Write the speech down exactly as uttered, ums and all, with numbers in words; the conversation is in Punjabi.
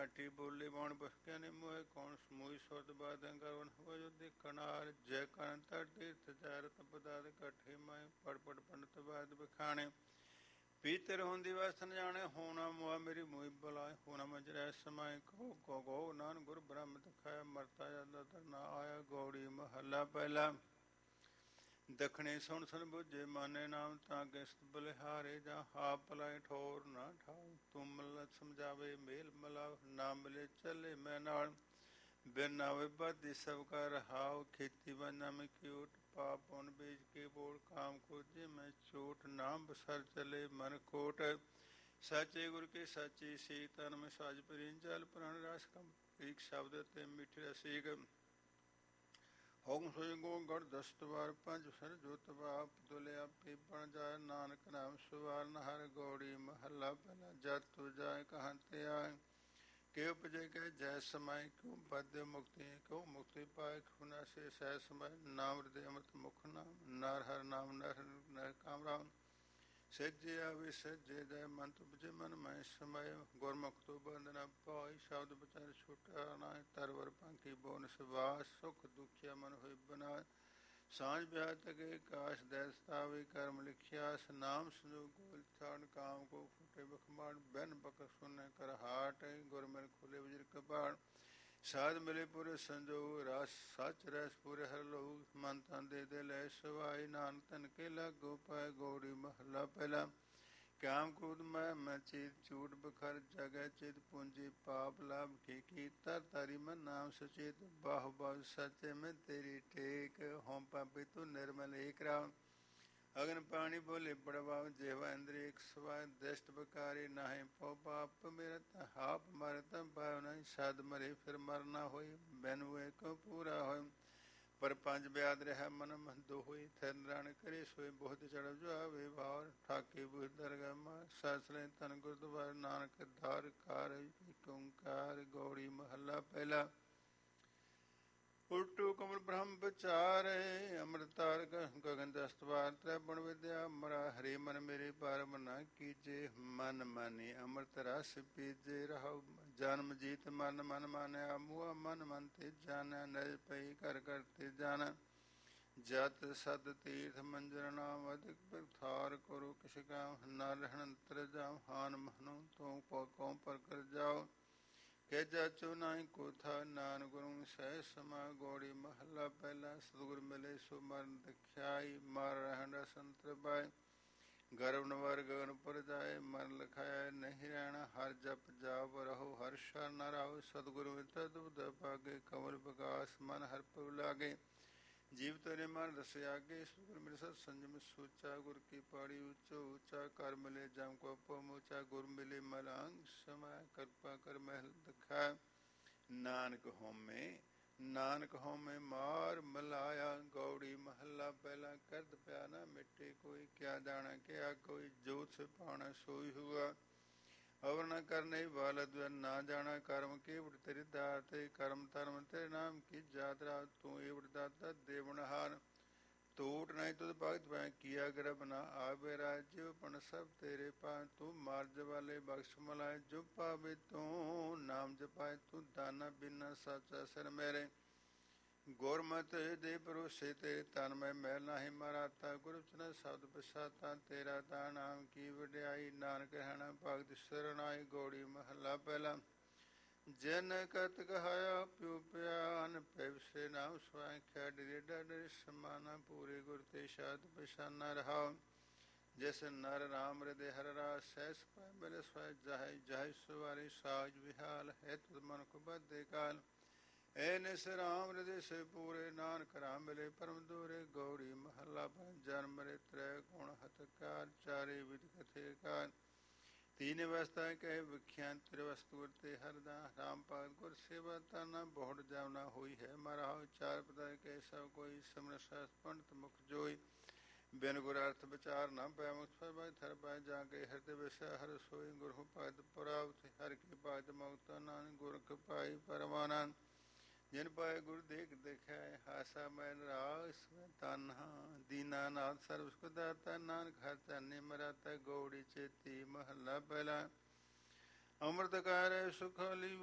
ਮਾਟੀ ਬੋਲੇ ਬਾਣ ਬਸਕਿਆ ਨੇ ਮੋਏ ਕੌਣ ਸਮੂਹੀ ਸੁਰਤ ਬਾਦਿਆਂ ਕਰਵਨ ਹੋ ਜੋ ਦੇਖਣਾਰ ਜੈ ਕਰਨ ਤਰ ਤੀਰਥ ਚਾਰਤ ਪਦਾਦ ਇਕੱਠੇ ਮਾਏ ਪੜ ਪੜ ਪੰਡਤ ਬਾਦ ਬਖਾਣੇ ਪੀਤਰ ਹੁੰਦੀ ਵਸਨ ਜਾਣੇ ਹੋਣਾ ਮੁਆ ਮੇਰੀ ਮੋਈ ਬੁਲਾਏ ਹੋਣਾ ਮਜਰੈ ਸਮਾਏ ਕਹੋ ਕੋ ਗੋ ਨਾਨ ਗੁਰ ਬ੍ਰਹਮ ਦਿਖਾਇਆ ਮਰਤਾ ਜਾਂਦਾ ਤਰ ਨਾ ਆਇਆ ਗੌੜੀ ਮਹੱਲਾ ਪਹਿਲਾ ਦੱਖਣੇ ਸੁਣ ਸੁਣ ਬੁਝੇ ਮਾਨੇ ਨਾਮ ਤਾਂ ਕਿਸਤ ਬਲਿਹਾਰੇ ਜਾਂ ਹਾ ਪਲਾਏ ਠੋਰ ਨਾ ਠਾਉ ਤੂੰ ਮਲ ਸਮਝਾਵੇ ਮੇਲ ਮਲਾਵ ਨਾ ਮਿਲੇ ਚੱਲੇ ਮੈਂ ਨਾਲ ਬਿਨ ਨਾਵੇ ਬਾਦੀ ਸਭ ਕਾ ਰਹਾਉ ਖੇਤੀ ਬੰਨਾ ਮੈਂ ਕਿਉਟ ਪਾਪ ਪੁਨ ਬੀਜ ਕੇ ਬੋਲ ਕਾਮ ਕੋ ਜੇ ਮੈਂ ਚੋਟ ਨਾਮ ਬਸਰ ਚਲੇ ਮਨ ਕੋਟ ਸਾਚੇ ਗੁਰ ਕੇ ਸਾਚੀ ਸੀ ਤਨ ਮੈਂ ਸਾਜ ਪਰੀਨ ਜਲ ਪ੍ਰਾਣ ਰਸ ਕਮ ਇੱਕ ਸ਼ਬਦ ਤੇ ਮਿੱਠ ਰਸੀਕ ਹੁਕਮ ਸੋਈ ਗੋ ਗੜ ਦਸਤ ਵਾਰ ਪੰਜ ਸਰ ਜੋਤ ਬਾਪ ਦੁਲਿਆ ਪੀ ਬਣ ਜਾਏ ਨਾਨਕ ਨਾਮ ਸੁਵਾਰਨ ਹਰ ਗੌੜੀ ਮਹੱਲਾ ਪਹਿਲਾ ਜਦ ਤੂ ਜਾਏ ਕਹਾਂ ਤੇ ਆਏ ਕਿ ਉਪਜੇ ਕਹਿ ਜੈ ਸਮਾਏ ਕਿਉ ਬਦ ਮੁਕਤੀ ਕਿਉ ਮੁਕਤੀ ਪਾਏ ਖੁਨਾ ਸੇ ਸਹਿ ਸਮਾਏ ਨਾਮ ਹਿਰਦੇ ਅੰਮ੍ਰਿਤ ਮੁਖ ਨਾਮ ਨਰ ਹਰ ਨਾਮ ਨਰ ਨਰ ਕਾਮ ਰਾਮ ਸੱਜੇ ਆਵੇ ਸੱਜੇ ਜੈ ਮਨ ਤੁਪਜੇ ਮਨ ਮੈਂ ਸਮਾਏ ਗੁਰਮੁਖ ਤੋਂ ਬੰਦਨਾ ਪਾਈ ਸ਼ਬਦ ਬਚਾਰ ਛੁਟਾ ਨਾ ਤਰਵਰ ਪਾਂਕੀ ਬੋਨ ਸਵਾਸ ਸੁਖ ਦੁਖਿਆ ਮਨ ਹੋਏ ਬਨਾ ਸਾਂਝ ਵਿਆਹ ਤਕੇ ਕਾਸ਼ ਦੈਸਤਾਵੇ ਕਰਮ ਲਿਖਿਆਸ ਨਾਮ ਸੰਜੋਗ ਗੋਲ ਥਾਨ ਕਾਮ ਕੋ ਫੁਟੇ ਬਖਮਾਨ ਬੈਨ ਬਕ ਸੁਨੇ ਕਰ ਹਾਟ ਗੁਰ ਮਿਲ ਖੁਲੇ ਵਜਰ ਕਪਾੜ ਸਾਧ ਮਿਲੇ ਪੁਰ ਸੰਜੋਗ ਰਸ ਸਚ ਰਸ ਪੁਰ ਹਰ ਲਹੂ ਮਨ ਤਨ ਦੇ ਦੇ ਲੈ ਸਵਾਈ ਨਾਨਕ ਤਨ ਕੇ ਲਾਗੋ ਪਾਏ ਗੌੜੀ ਮਹੱਲਾ ਪਹਿਲਾ ਕਾਮ ਕ੍ਰੋਧ ਮੈਂ ਮੈਂ ਚੇਤ ਝੂਠ ਬਖਰ ਜਗੈ ਚਿਤ ਪੂੰਜੀ ਪਾਪ ਲਾਭ ਕੀ ਕੀ ਤਰ ਤਾਰੀ ਮਨ ਨਾਮ ਸਚੇਤ ਬਾਹ ਬਾਹ ਸਚੇ ਮੈਂ ਤੇਰੀ ਟੇਕ ਹੋਮ ਪਾਪੀ ਤੂੰ ਨਿਰਮਲ ਏਕ ਰਾਮ ਅਗਨ ਪਾਣੀ ਬੋਲੇ ਬੜਵਾਵ ਜੇਵਾ ਇੰਦਰੀ ਇੱਕ ਸਵਾਇ ਦ੍ਰਿਸ਼ਟ ਬਕਾਰੀ ਨਾਹੇ ਪਉ ਪਾਪ ਮੇਰਾ ਤਾਂ ਹਾਪ ਮਰ ਤਾਂ ਪਾਇਓ ਨਹੀਂ ਸਦ ਮਰੇ ਫਿਰ ਮਰਨਾ ਹੋਈ ਬੈਨੂ ਏਕੋ ਪੂਰਾ ਹੋਏ ਪਰ ਪੰਜ ਬਿਆਦ ਰਿਹਾ ਮਨ ਮੰਦੋ ਹੋਈ ਥਿਰ ਰਣ ਕਰੇ ਸੋਏ ਬਹੁਤ ਚੜ ਜਾਵੇ ਵਾਰ ਠਾਕੇ ਬੁਹ ਦਰਗਾ ਮਾ ਸਸਲੇ ਤਨ ਗੁਰਦੁਆਰ ਨਾਨਕ ਧਾਰ ਕਾਰ ਇਕ ਓੰਕਾਰ ਗੌੜੀ ਮਹੱਲਾ ਪਹਿਲਾ ਉਲਟੂ ਕਮਲ ਬ੍ਰਹਮ ਵਿਚਾਰੇ ਅੰਮ੍ਰਿਤਾਰ ਗਗਨ ਦਸਤਵਾਰ ਤ੍ਰੈ ਬਣ ਵਿਦਿਆ ਮਰਾ ਹਰੇ ਮਨ ਮੇਰੇ ਪਰਮ ਨਾ ਕੀਜੇ ਮਨ ਮਾਨੇ ਅੰਮ੍ਰਿਤ ਰਸ ਪੀਜੇ ਰਹੋ ਜਨਮ ਜੀਤ ਮਨ ਮਨ ਮਾਨਿਆ ਮੂਆ ਮਨ ਮਨ ਤੇ ਜਾਣਿਆ ਨਜ ਪਈ ਕਰ ਕਰ ਤੇ ਜਾਣ ਜਤ ਸਦ ਤੀਰਥ ਮੰਜਰ ਨਾਮ ਅਧਿਕ ਪ੍ਰਥਾਰ ਕਰੋ ਕਿਛ ਕਾ ਨਾ ਰਹਿਣ ਅੰਤਰ ਜਾਉ ਹਾਨ ਮਹਨੋ ਤੂੰ ਕੋ ਪਰ ਕਰ ਜਾਓ ਕਿ ਜਾਚੋ ਨਾਹੀ ਕੋ ਥਾ ਨਾਨ ਗੁਰੂ ਸਹਿ ਸਮਾ ਗੌੜੀ ਮਹੱਲਾ ਪਹਿਲਾ ਸਤਿਗੁਰ ਮਿਲੇ ਸੋ ਮਰਨ ਦਖਿਆਈ ਮਰ ਰਹਿਣ ਰਸੰਤਰ ਬਾਏ ਗਰਵ ਨਵਰ ਗਗਨ ਪਰ ਜਾਏ ਮਨ ਲਖਾਇਆ ਨਹੀਂ ਰਹਿਣਾ ਹਰ ਜਪ ਜਾਪ ਰਹੋ ਹਰ ਸ਼ਰਨ ਨ ਰਹੋ ਸਤਿਗੁਰੂ ਤਦ ਉਦ ਪਾਗੇ ਕਮਲ ਪ੍ਰਕਾਸ਼ ਮਨ ਹਰ ਪਉ ਲਾਗੇ ਜੀਵ ਤੇਰੇ ਮਨ ਰਸ ਆਗੇ ਸਤਿਗੁਰ ਮਿਲੇ ਸਤ ਸੰਜਮ ਸੋਚਾ ਗੁਰ ਕੀ ਪਾੜੀ ਉੱਚੋ ਉੱਚਾ ਕਰ ਮਿਲੇ ਜਮ ਕੋ ਪਮੋਚਾ ਗੁਰ ਮਿਲੇ ਮਲੰਗ ਸਮਾ ਕਿਰਪਾ ਕਰ ਮਹਿਲ ਦਿਖਾ ਨਾਨਕ ਹੋਮੇ ਨਾਨਕ ਹੋਮੇ ਮਾਰ ਮਲਾਇਆ ਗੌੜੀ ਮਹੱਲਾ ਪਹਿਲਾ ਕਰਦ ਪਿਆ ਨਾ ਮਿੱਟੇ ਕੋਈ ਕਿਆ ਜਾਣਾ ਕਿਆ ਕੋਈ ਜੋਤ ਸੇ ਪਾਣਾ ਸੋਈ ਹੁਆ ਅਵਰ ਨ ਕਰਨੇ ਵਾਲਦ ਨਾ ਜਾਣਾ ਕਰਮ ਕੇਵੜ ਤੇਰੇ ਦਾਰ ਤੇ ਕਰਮ ਧਰਮ ਤੇਰੇ ਨਾਮ ਕੀ ਜਾਤਰਾ ਤੂੰ ਏਵੜ ਦਾਤਾ ਦੇਵਨਹਾਰ ਤੋਟ ਨਹੀਂ ਤੁਧ ਭਗਤ ਪੈ ਕੀਆ ਗਰਬ ਨਾ ਆਵੇ ਰਾਜਿਓ ਪਣ ਸਭ ਤੇਰੇ ਪਾ ਤੂੰ ਮਾਰਜ ਵਾਲੇ ਬਖਸ਼ ਮਲਾਏ ਜੋ ਪਾਵੇ ਤੂੰ ਨਾਮ ਜਪਾਏ ਤੂੰ ਦਾਨਾ ਬਿਨਾ ਸਾਚਾ ਸਿਰ ਮੇਰੇ ਗੁਰਮਤਿ ਦੇ ਭਰੋਸੇ ਤੇ ਤਨ ਮੈਂ ਮੈਲ ਨਾਹੀ ਮਰਾਤਾ ਗੁਰ ਵਚਨ ਸ਼ਬਦ ਪਛਾਤਾ ਤੇਰਾ ਤਾ ਨਾਮ ਕੀ ਵਡਿਆਈ ਨਾਨਕ ਰਹਿਣਾ ਭਗਤ ਸਰਨਾਈ ਗੌੜੀ ਮਹੱਲਾ ਪਹਿਲਾ ਜਿਨ ਕਤ ਕਹਾਇਆ ਪਿਉ ਪਿਆਨ ਪਿਵਸੇ ਨਾਮ ਸਵਾਇ ਖੈਡਰੇ ਡਰ ਸਮਾਨਾ ਪੂਰੇ ਗੁਰ ਤੇ ਸ਼ਾਦ ਪਛਾਨਾ ਰਹਾ ਜਿਸ ਨਰ ਰਾਮ ਹਿਰਦੇ ਹਰ ਰਾਸ ਸਹਿਸ ਪਾਇ ਮਿਲੇ ਸਵਾਇ ਜਾਹਿ ਜਾਹਿ ਸਵਾਰੇ ਸਾਜ ਵਿਹਾਲ ਹੈ ਤੁਧ ਮਨੁਖ ਬੱਧੇ ਕਾਲ ਐ ਨਿਸ ਰਾਮ ਹਿਰਦੇ ਸੇ ਪੂਰੇ ਨਾਨਕ ਰਾਮ ਮਿਲੇ ਪਰਮ ਦੂਰੇ ਗੌੜੀ ਮਹੱਲਾ ਜਨਮ ਮਰੇ ਤ੍ਰੈ ਗੁਣ ਹਤਕਾਰ ਚਾਰੇ ਵਿਦ ਕਥੇ ਕਾਰ ਤੀਨ ਅਵਸਥਾ ਕਹਿ ਵਿਖਿਆਨ ਤ੍ਰਿਵਸਤੂ ਤੇ ਹਰਦਾ ਰਾਮ ਭਗਤ ਗੁਰ ਸੇਵਾ ਤਾਨਾ ਬਹੁੜ ਜਾਵਨਾ ਹੋਈ ਹੈ ਮਰਾਹ ਚਾਰ ਪਦਾਇ ਕਹਿ ਸਭ ਕੋਈ ਸਿਮਰ ਸਸ ਪੰਡਤ ਮੁਖ ਜੋਈ ਬਿਨ ਗੁਰ ਅਰਥ ਵਿਚਾਰ ਨਾ ਪੈ ਮੁਖ ਫਰਮਾਇ ਥਰ ਪਾਇ ਜਾ ਕੇ ਹਿਰਦੇ ਵਿਸੈ ਹਰ ਸੋਈ ਗੁਰੂ ਭਗਤ ਪ੍ਰਾਪਤ ਹਰ ਕੀ ਭਗਤ ਮੁਕਤ ਨਾਨਕ ਗੁਰ ਕਪਾਈ ਪਰਮਾਨੰਦ ਜਿਨ ਪਾਏ ਗੁਰ ਦੇਖ ਦੇਖਿਆ ਹਾਸਾ ਮੈਂ ਰਾਸ ਤਨਹਾ ਦੀਨਾ ਨਾਥ ਸਰਬ ਸੁਖ ਦਾਤਾ ਨਾਨਕ ਹਰ ਧਨੇ ਮਰਾਤਾ ਗੌੜੀ ਚੇਤੀ ਮਹੱਲਾ ਪਹਿਲਾ ਅੰਮ੍ਰਿਤ ਕਾਰੈ ਸੁਖ ਲਈ